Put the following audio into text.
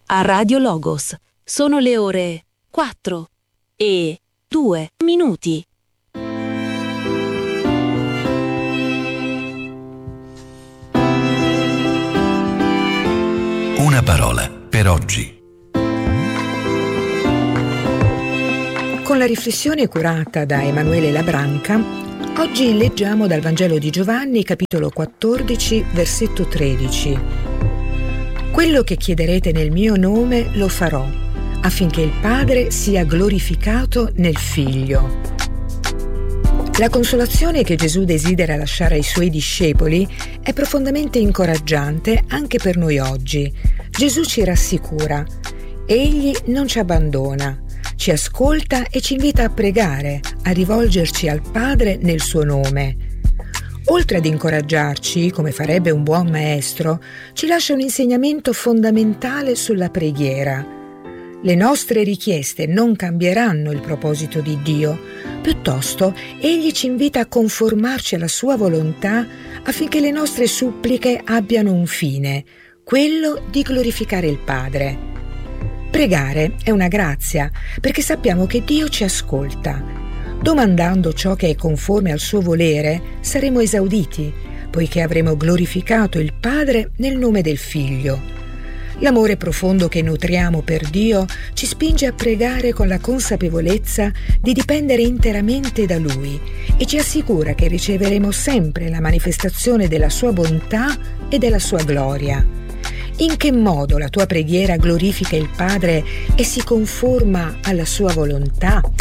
a Radio Logos. Sono le ore 4:02. Una parola per oggi. Con la riflessione curata da Emanuele Labranca, oggi leggiamo dal Vangelo di Giovanni, capitolo 14, versetto 13. Quello che chiederete nel mio nome lo farò, affinché il Padre sia glorificato nel Figlio. La consolazione che Gesù desidera lasciare ai suoi discepoli è profondamente incoraggiante anche per noi oggi. Gesù ci rassicura. Egli non ci abbandona, ci ascolta e ci invita a pregare, a rivolgerci al Padre nel suo nome. Oltre ad incoraggiarci, come farebbe un buon maestro, ci lascia un insegnamento fondamentale sulla preghiera. Le nostre richieste non cambieranno il proposito di Dio, piuttosto egli ci invita a conformarci alla sua volontà affinché le nostre suppliche abbiano un fine, quello di glorificare il Padre. Pregare è una grazia, perché sappiamo che Dio ci ascolta. Domandando ciò che è conforme al suo volere, saremo esauditi, poiché avremo glorificato il Padre nel nome del Figlio. L'amore profondo che nutriamo per Dio ci spinge a pregare con la consapevolezza di dipendere interamente da Lui e ci assicura che riceveremo sempre la manifestazione della sua bontà e della sua gloria. In che modo la tua preghiera glorifica il Padre e si conforma alla sua volontà?